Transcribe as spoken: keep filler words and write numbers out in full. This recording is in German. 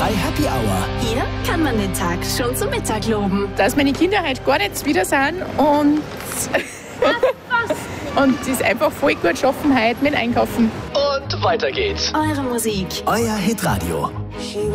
Bei Happy Hour. Hier kann man den Tag schon zum Mittag loben. Dass meine Kinder halt gar nicht wieder sind und, und es ist einfach voll gut schaffen heute mit Einkaufen. Und weiter geht's. Eure Musik. Euer Hitradio.